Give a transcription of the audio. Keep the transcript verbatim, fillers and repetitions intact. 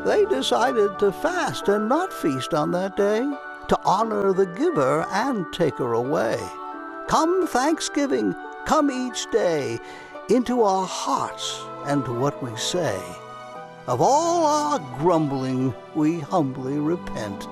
They decided to fast and not feast on that day, to honor the giver and taker away. Come Thanksgiving, come each day, into our hearts and to what we say. Of all our grumbling we humbly repent.